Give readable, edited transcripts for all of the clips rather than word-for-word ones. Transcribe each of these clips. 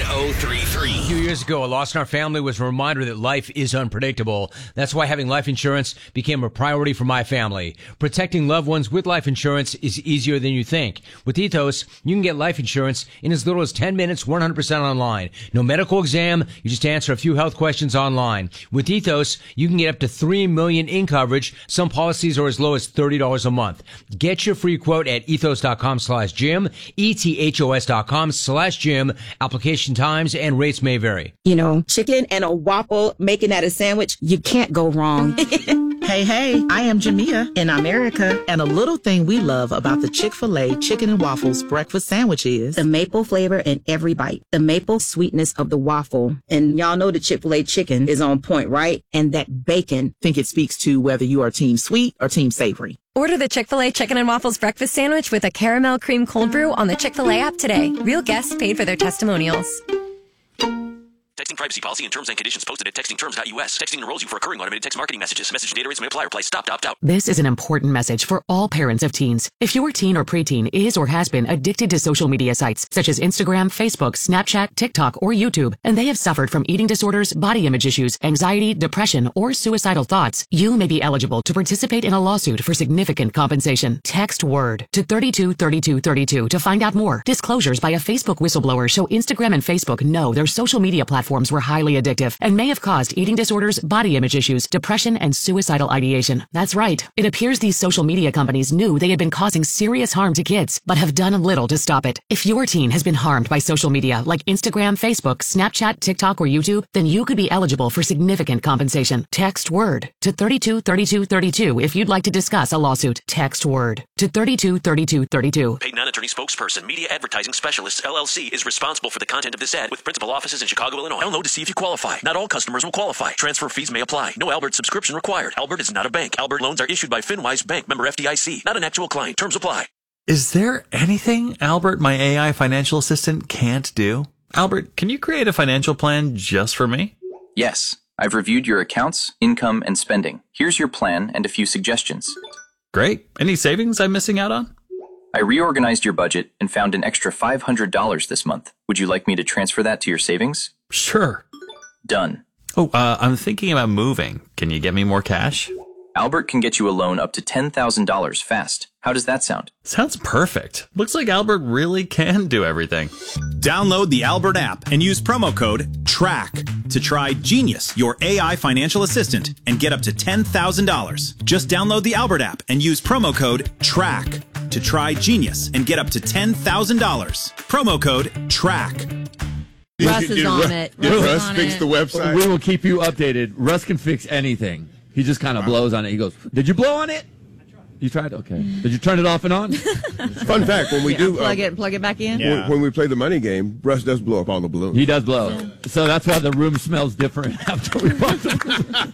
1033. A few years ago, a loss in our family was a reminder that life is unpredictable. That's why having life insurance became a priority for my family. Protecting loved ones with life insurance is easier than you think. With Ethos, you can get life insurance in as little as 10 minutes, 100% online. No medical exam, you just answer a few health questions online. With Ethos, you can get up to $3 million in coverage. Some policies are as low as $30 a month. Get your free quote at ethos.com/Jim, ethos.com/Jim. Application times and rates may vary. You know, chicken and a waffle, making that a sandwich, you can't go wrong. Hey, I am Jamia in America, and a little thing we love about the Chick-fil-A Chicken and Waffles breakfast sandwich is the maple flavor in every bite, the maple sweetness of the waffle. And y'all know the Chick-fil-A chicken is on point, right? And that bacon. Think it speaks to whether you are team sweet or team savory. Order the Chick-fil-A Chicken and Waffles breakfast sandwich with a caramel cream cold brew on the Chick-fil-A app today. Real guests paid for their testimonials. Texting privacy policy and terms and conditions posted at textingterms.us. Texting enrolls you for recurring automated text marketing messages. Message data rates may apply. Reply stop to opt out. This is an important message for all parents of teens. If your teen or preteen is or has been addicted to social media sites such as Instagram, Facebook, Snapchat, TikTok, or YouTube, and they have suffered from eating disorders, body image issues, anxiety, depression, or suicidal thoughts, you may be eligible to participate in a lawsuit for significant compensation. Text WORD to 323232 to find out more. Disclosures by a Facebook whistleblower show Instagram and Facebook know their social media platforms were highly addictive and may have caused eating disorders, body image issues, depression, and suicidal ideation. That's right. It appears these social media companies knew they had been causing serious harm to kids, but have done little to stop it. If your teen has been harmed by social media like Instagram, Facebook, Snapchat, TikTok, or YouTube, then you could be eligible for significant compensation. Text WORD to 323232 if you'd like to discuss a lawsuit. Text WORD to 323232. Paid non-attorney spokesperson, Media Advertising Specialists, LLC, is responsible for the content of this ad with principal offices in Chicago, Illinois. Download to see if you qualify. Not all customers will qualify. Transfer fees may apply. No Albert subscription required. Albert is not a bank. Albert loans are issued by FinWise Bank, member FDIC. Not an actual client. Terms apply. Is there anything Albert, my AI financial assistant, can't do? Albert, can you create a financial plan just for me? Yes. I've reviewed your accounts, income, and spending. Here's your plan and a few suggestions. Great. Any savings I'm missing out on? I reorganized your budget and found an extra $500 this month. Would you like me to transfer that to your savings? Sure. Done. Oh, I'm thinking about moving. Can you get me more cash? Albert can get you a loan up to $10,000 fast. How does that sound? Sounds perfect. Looks like Albert really can do everything. Download the Albert app and use promo code TRACK to try Genius, your AI financial assistant, and get up to $10,000. Just download the Albert app and use promo code TRACK to try Genius and get up to $10,000. Promo code TRACK. Russ is on it. Russ fixed the website. We will keep you updated. Russ can fix anything. He just kind of blows on it. He goes, "Did you blow on it? You tried? Okay. Did you turn it off and on?" Fun fact, when we do... plug it back in? Yeah. When we play the money game, Russ does blow up all the balloons. He does blow. Yeah. So that's why the room smells different after we bought the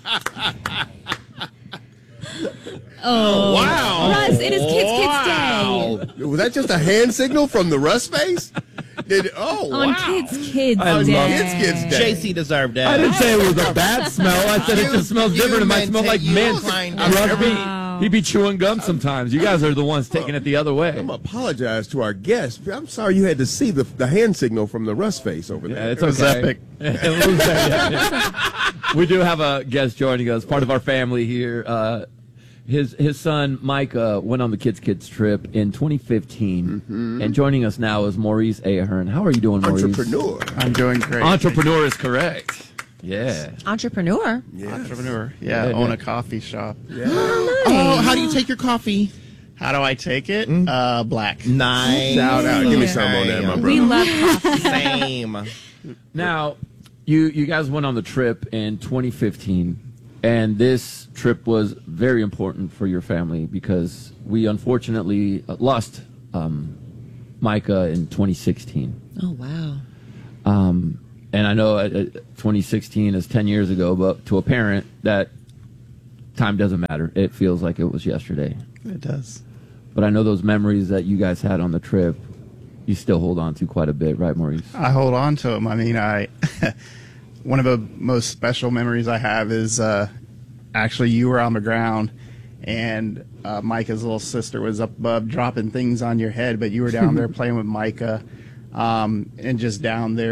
Oh, wow. Russ, it is Kids Day. Was that just a hand signal from the Russ face? On Kids Day. Kids Day. JC deserved that. I didn't say it was a bad smell. I said it just smells different. It might smell like mint. He'd be chewing gum sometimes. You guys are the ones taking it the other way. I'm going to apologize to our guests. I'm sorry you had to see the hand signal from the Russ face over there. Yeah, it's okay. It was epic. We do have a guest joining us, part of our family here. His son, Micah, went on the Kids trip in 2015. Mm-hmm. And joining us now is Maurice Ahern. How are you doing, Maurice? Entrepreneur. I'm doing great. Entrepreneur is correct. Yeah. Entrepreneur? Yes. Entrepreneur. Yeah, own a coffee shop. Yeah. Oh, nice. Oh, how do you take your coffee? How do I take it? Black. Nice. Shout out. Give me some on that, my brother. We love coffee. Same. Now, you guys went on the trip in 2015. And this trip was very important for your family because we unfortunately lost Micah in 2016. Oh, wow. And I know 2016 is 10 years ago, but to a parent, that time doesn't matter. It feels like it was yesterday. It does. But I know those memories that you guys had on the trip, you still hold on to quite a bit, right, Maurice? I hold on to them. I mean, one of the most special memories I have is actually you were on the ground and Micah's little sister was up above dropping things on your head, but you were down there playing with Micah and just down there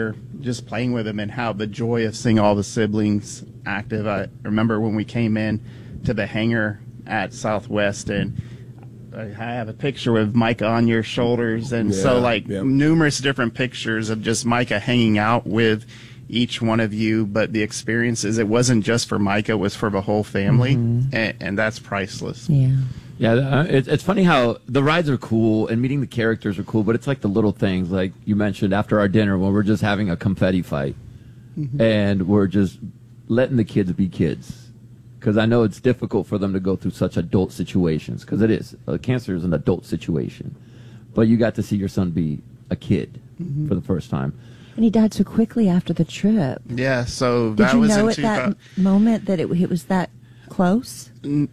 just playing with him and how the joy of seeing all the siblings active. I remember when we came in to the hangar at Southwest, and I have a picture with Micah on your shoulders, and numerous different pictures of just Micah hanging out with each one of you. But the experiences, it wasn't just for Micah, it was for the whole family, and that's priceless. Yeah, it's funny how the rides are cool and meeting the characters are cool, but it's like the little things, like you mentioned after our dinner when we're just having a confetti fight and we're just letting the kids be kids. Because I know it's difficult for them to go through such adult situations, because it is. Cancer is an adult situation. But you got to see your son be a kid for the first time. And he died so quickly after the trip. Yeah, so Did that you was know in at that moment that it was that close?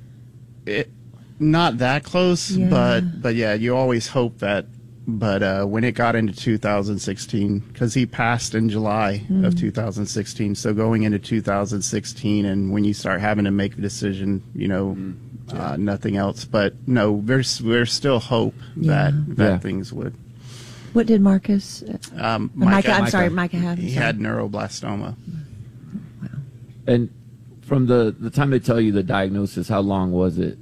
Not that close, but yeah, you always hope that. But when it got into 2016, because he passed in July of 2016, so going into 2016, and when you start having to make a decision, nothing else. But no, there's still hope that things would. What did Marcus? Micah have? He had neuroblastoma. Wow. And from the time they tell you the diagnosis, how long was it?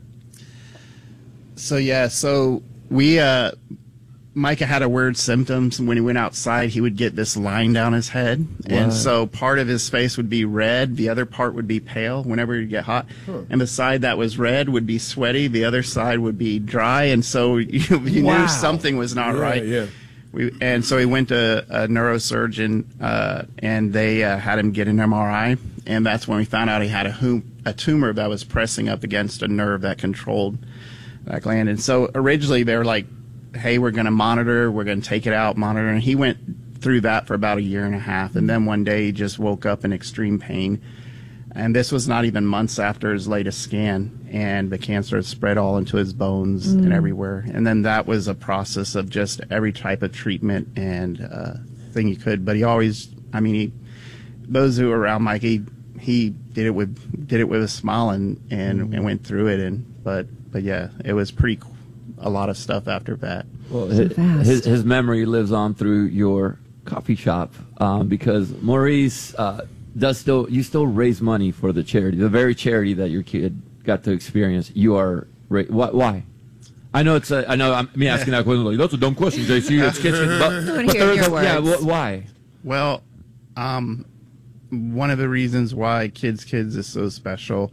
So we. Micah had a weird symptoms. When he went outside, he would get this line down his head. What? And so part of his face would be red. The other part would be pale whenever he'd get hot. And the side that was red would be sweaty. The other side would be dry. And so you knew something was not right. Yeah. And so he went to a neurosurgeon, and they had him get an MRI. And that's when we found out he had a tumor that was pressing up against a nerve that controlled that gland. And so originally they were like, hey, we're going to monitor, we're going to take it out, monitor. And he went through that for about a year and a half. And then one day he just woke up in extreme pain. And this was not even months after his latest scan. And the cancer had spread all into his bones and everywhere. And then that was a process of just every type of treatment and thing you could. But he always, those who were around Mike, he did it with a smile and went through it. But yeah, it was pretty cool. A lot of stuff after that. Well, his memory lives on through your coffee shop because Maurice you still raise money for the charity, the very charity that your kid got to experience. You are why? I know it's me asking that question. Like, that's a dumb question, JC. It's kids, but why? Well, one of the reasons why Kids is so special.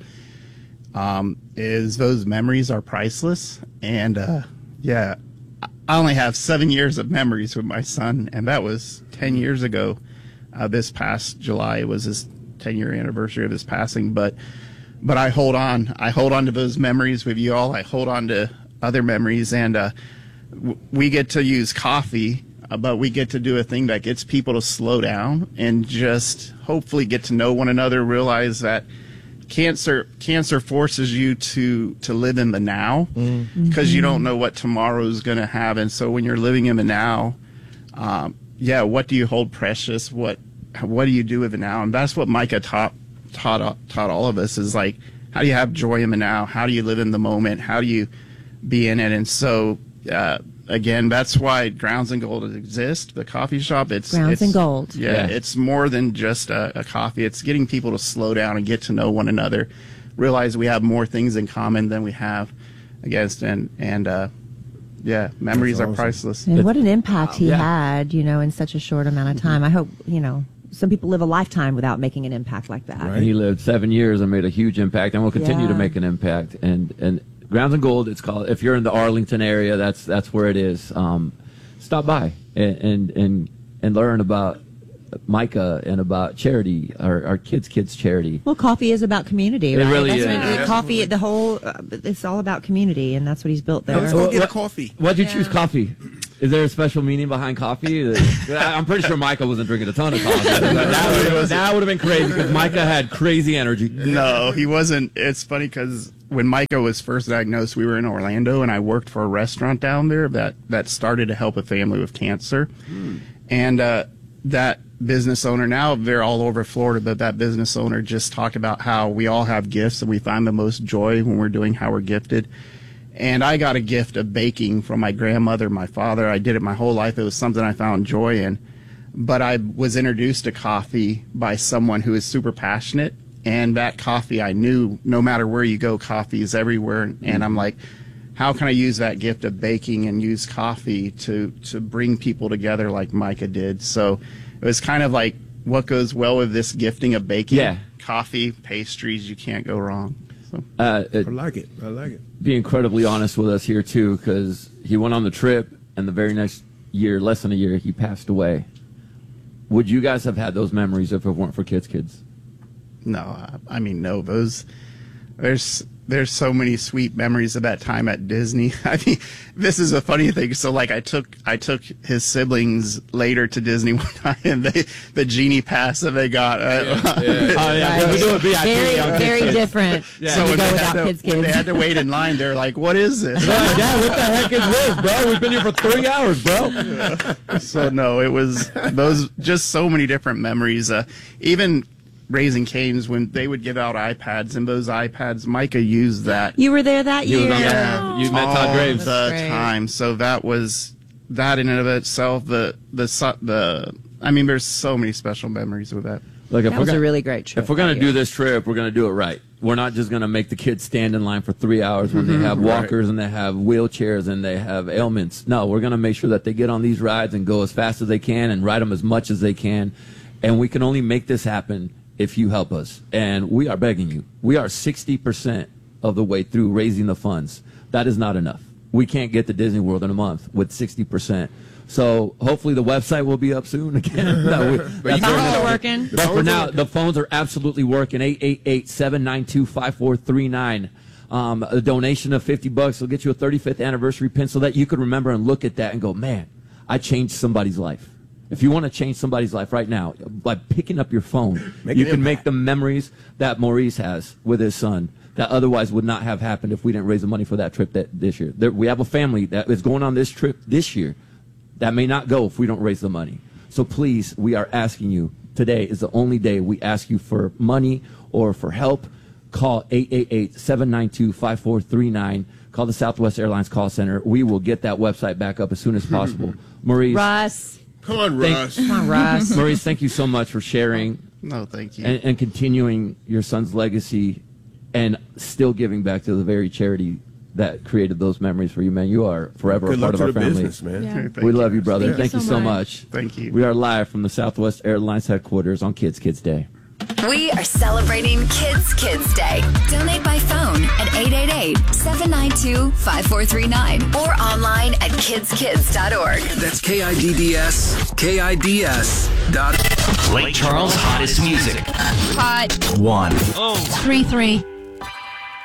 Is those memories are priceless. And, I only have 7 years of memories with my son, and that was 10 years ago. This past July was his 10-year anniversary of his passing. But I hold on. I hold on to those memories with you all. I hold on to other memories, and we get to use coffee, but we get to do a thing that gets people to slow down and just hopefully get to know one another, realize that cancer forces you to live in the now because you don't know what tomorrow is going to have. And so when you're living in the now, what do you hold precious? What do you do with the now? And that's what Micah taught all of us is like, how do you have joy in the now? How do you live in the moment? How do you be in it? And so, again, that's why Grounds and Gold exists. The coffee shop, it's Grounds and Gold. Yeah, it's more than just a coffee. It's getting people to slow down and get to know one another, realize we have more things in common than we have against, and memories are priceless. And what an impact he had, in such a short amount of time. I hope, some people live a lifetime without making an impact like that. Right. And he lived 7 years and made a huge impact, and will continue to make an impact. And Grounds and Gold, it's called. If you're in the Arlington area, that's where it is. Stop by and learn about Micah and about charity, our kids charity. Well, coffee is about community, right? It really is. Coffee, it's all about community, and that's what he's built there. Let's go get a coffee. Why'd you choose coffee? Is there a special meaning behind coffee? I'm pretty sure Micah wasn't drinking a ton of coffee. That would have been crazy because Micah had crazy energy. No, he wasn't. It's funny because when Micah was first diagnosed, we were in Orlando, and I worked for a restaurant down there that started to help a family with cancer. And that business owner, now they're all over Florida, but that business owner just talked about how we all have gifts and we find the most joy when we're doing how we're gifted. And I got a gift of baking from my grandmother, my father. I did it my whole life. It was something I found joy in. but I was introduced to coffee by someone who is super passionate. And that coffee, I knew no matter where you go, coffee is everywhere. And I'm like, how can I use that gift of baking and use coffee to bring people together like Micah did? So it was kind of like what goes well with this gifting of baking. Yeah. Coffee, pastries, you can't go wrong. So. I like it. I like it. Be incredibly honest with us here, too, because he went on the trip, and the very next year, less than a year, he passed away. Would you guys have had those memories if it weren't for Kids? No, I mean, no. There's so many sweet memories of that time at Disney. I mean, this is a funny thing. So, like, I took his siblings later to Disney one time, and the Genie pass that they got. Very different. Yeah. So when they had to wait in line, they're like, "What is this?" Yeah, what the heck is this, bro? We've been here for 3 hours, bro. Yeah. So no, it was those just so many different memories. Even Raising Cane's, when they would give out iPads, and those iPads, Micah used that. You were there that year. You met Todd Graves the time. So that was that in and of itself. I mean, there's so many special memories with that. Look, that was a really great trip. If we're going to do this trip, we're going to do it right. We're not just going to make the kids stand in line for 3 hours when they have walkers and they have wheelchairs and they have ailments. No, we're going to make sure that they get on these rides and go as fast as they can and ride them as much as they can. And we can only make this happen if you help us. And we are begging you. We are 60% of the way through raising the funds. That is not enough. We can't get to Disney World in a month with 60%. So hopefully the website will be up soon again. The phones are working. But for now, the phones are absolutely working. 888-792-5439. A donation of $50 will get you a 35th anniversary pin so that you could remember and look at that and go, man, I changed somebody's life. If you want to change somebody's life right now, by picking up your phone, you can make the memories that Maurice has with his son that otherwise would not have happened if we didn't raise the money for that trip this year. We have a family that is going on this trip this year that may not go if we don't raise the money. So please, we are asking you, today is the only day we ask you for money or for help. Call 888-792-5439. Call the Southwest Airlines call center. We will get that website back up as soon as possible. Maurice. Russ. Come on, Russ. Maurice, thank you so much for sharing. No, thank you. And continuing your son's legacy and still giving back to the very charity that created those memories for you, man. You are forever a part of our family. Business, man. Yeah. We love you, brother. Thank you so much. Thank you. We are live from the Southwest Airlines headquarters on Kids Day. We are celebrating Kids Day. Donate by phone at 888-792-5439 or online at kidskids.org. That's KIDS. Lake Charles' hottest music. Hot. 1. 3-3.